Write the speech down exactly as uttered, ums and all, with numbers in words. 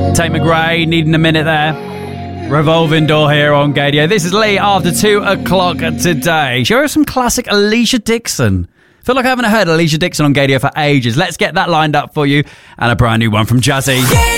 Tate McRae, needing a minute there. Revolving Door here on Gadio. This is Lee after two o'clock today. Show us some classic Alicia Dixon. Feel like I haven't heard Alicia Dixon on Gadio for ages. Let's get that lined up for you. And a brand new one from Jazzy.